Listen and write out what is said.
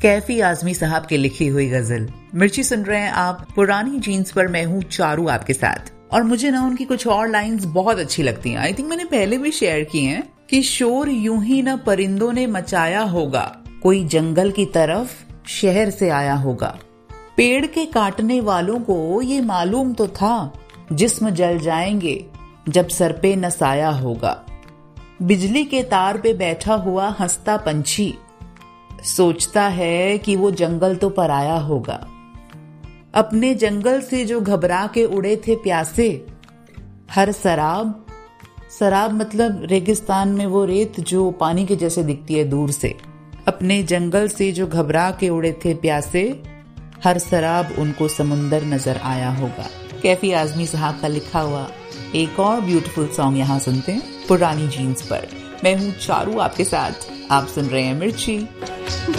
कैफी आजमी साहब की लिखी हुई गजल। मिर्ची सुन रहे हैं आप पुरानी जीन्स पर, मैं हूँ चारू आपके साथ। और मुझे ना उनकी कुछ और लाइंस बहुत अच्छी लगती हैं। आई थिंक मैंने पहले भी शेयर की हैं कि शोर यूं ही न परिंदों ने मचाया होगा, कोई जंगल की तरफ शहर से आया होगा। पेड़ के काटने वालों को ये मालूम तो था, जिस्म जल जाएंगे जब सर पे न साया होगा। बिजली के तार पे बैठा हुआ हंसता पंछी सोचता है कि वो जंगल तो पराया होगा। अपने जंगल से जो घबरा के उड़े थे प्यासे, हर सराब मतलब रेगिस्तान में वो रेत जो पानी के जैसे दिखती है दूर से। अपने जंगल से जो घबरा के उड़े थे प्यासे, हर सराब उनको समुंदर नजर आया होगा। कैफी आजमी साहब का लिखा हुआ एक और ब्यूटीफुल सॉन्ग यहाँ सुनते हैं, पुरानी जीन्स पर। मैं हूँ चारू आपके साथ, आप सुन रहे हैं मिर्ची।